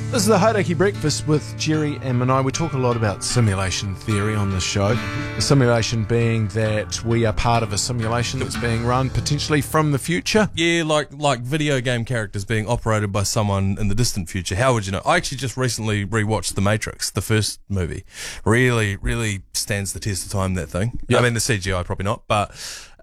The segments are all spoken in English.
This is the Hauraki Breakfast with Jerry and Manai. We talk a lot about simulation theory on this show. The simulation being that we are part of a simulation that's being run potentially from the future. Yeah, like video game characters being operated by someone in the distant future. How would you know? I actually just recently rewatched The Matrix, the first movie. Really stands the test of time, that thing. Yep. I mean, the CGI probably not, but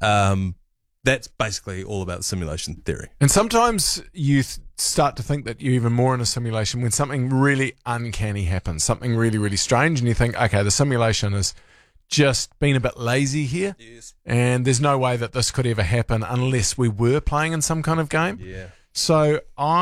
that's basically all about simulation theory. And sometimes you start to think that you're even more in a simulation when something really uncanny happens, something really strange, and you think, okay, the simulation has just been a bit lazy here, Yes. and there's no way that this could ever happen unless we were playing in some kind of game. Yeah. So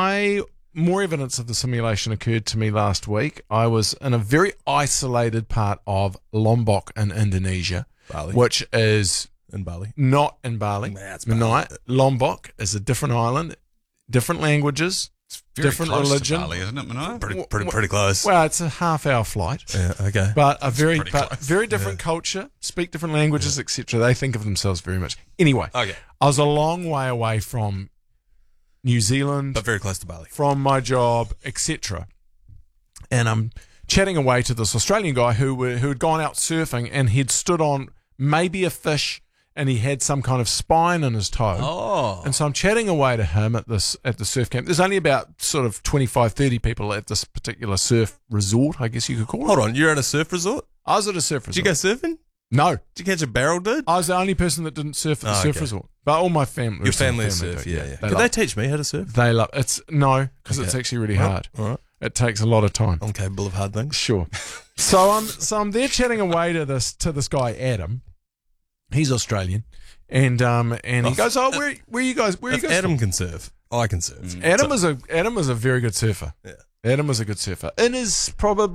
more evidence of the simulation occurred to me last week. I was in a very isolated part of Lombok in Indonesia, Bali. which is In Bali. not in Bali. Nah, it's Bali. No, Lombok is a different island, different languages, Very different close religion. to Bali, isn't it, Manai? Pretty close. Well, it's a half-hour flight, Yeah, okay. but a very pretty close. very different culture, speak different languages, etc. They think of themselves very much. Anyway, Okay. I was a long way away from New Zealand, But very close to Bali. from my job, etc. And I'm chatting away to this Australian guy who had gone out surfing, and he'd stood on maybe a fish, and he had some kind of spine in his toe. Oh. And so I'm chatting away to him at the surf camp. There's only about sort of 25, 30 people at this particular surf resort, I guess you could call it. Hold on, you're at a surf resort? I was at a surf resort. Did you go surfing? No. Did you catch a barrel, dude? I was the only person that didn't surf at the surf Okay. resort. But all my family. Your family surf, do, yeah. They Could love, they teach me how to surf? they love it's no, because it's Okay. actually really hard. All right. It takes a lot of time. I'm capable of hard things. Sure. So I'm there chatting away to this guy Adam. He's Australian, and he goes, "Oh, where are you guys? Where are you If guys?" Adam can surf, I can surf. Adam is a very good surfer. Yeah. Adam was a good surfer in his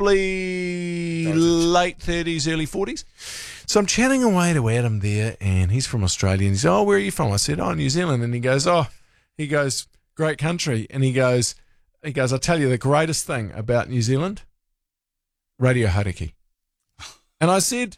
probably late 30s, early 40s. So I'm chatting away to Adam there, and he's from Australia. And he's, "Oh, where are you from?" I said, "Oh, New Zealand." And he goes, "Great country." And he goes, "I tell you the greatest thing about New Zealand, Radio Hauraki." And I said,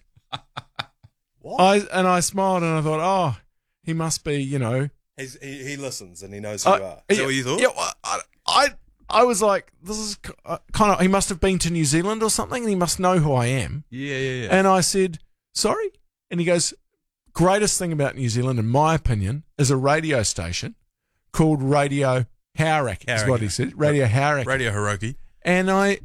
What? I smiled and I thought, oh, he must be, He listens and he knows who you are. Is that what you thought? Yeah, well, I was like, this is kind of, he must have been to New Zealand or something, and he must know who I am. Yeah. And I said, sorry? And he goes, greatest thing about New Zealand, in my opinion, is a radio station called Radio Hauraki, is what he said. Radio Hauraki. Radio Hauraki. And I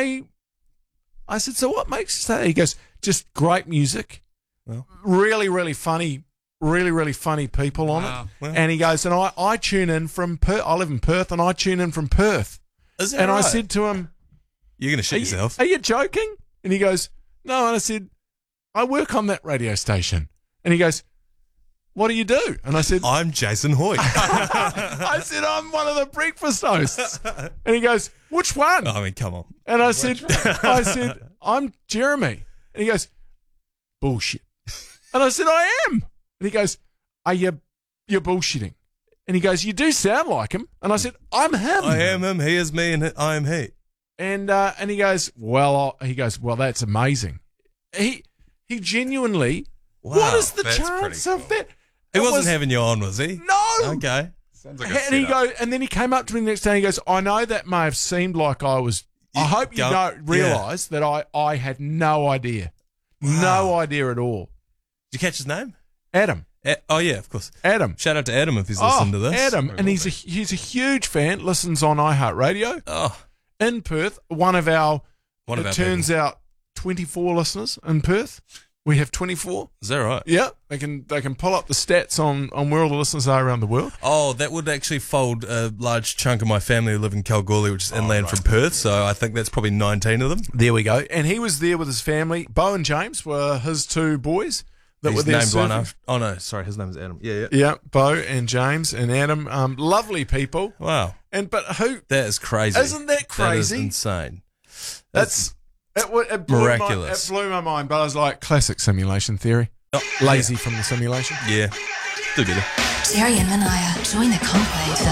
said, so what makes you say that? He goes, just great music, Well. really funny, really funny people on Wow. it. Well. And he goes, and I tune in from Perth. I live in Perth, and I tune in from Perth. Is that And I right? said to him, You're going to shit yourself. are you joking? And he goes, no. And I said, I work on that radio station. And he goes, what do you do? And I said, I'm Jason Hoyt. I said, I'm one of the breakfast hosts. And he goes, which one? I mean, come on. And I said, I'm Jeremy. And he goes, bullshit. And I said, I am. And he goes, you're bullshitting. And he goes, you do sound like him. And I said, I'm him. I am him, he is me, and I am he. And he goes, well, that's amazing. He genuinely, Wow, what is the that's chance pretty of cool. that? He It wasn't was- having you on, was he? No. Okay. Sounds like a And he setup. and then he came up to me the next day and he goes, I know that may have seemed like I was, I hope you realise that I had no idea. No idea at all. Did you catch his name? Adam. Oh, yeah, of course. Adam. Shout out to Adam if he's listening to this. Adam. And he's a huge fan, listens on iHeartRadio Oh, in Perth. One of our people. out 24 listeners in Perth. We have 24. Is that right? Yeah. They can pull up the stats on where all the listeners are around the world. Oh, that would actually fold a large chunk of my family who live in Kalgoorlie, which is inland from Perth. So I think that's probably 19 of them. There we go. And he was there with his family. Bo and James were his two boys that were He's there named one surfing. after. Oh, no, sorry, his name is Adam. Yeah. Yeah, Bo and James and Adam. Lovely people. Wow. But who? That is crazy. Isn't that crazy? That is insane. It blew Miraculous. It blew my mind, but I was like, classic simulation theory. Lazy from the simulation. Yeah. Do better. Jerry and Manaya join the conclave.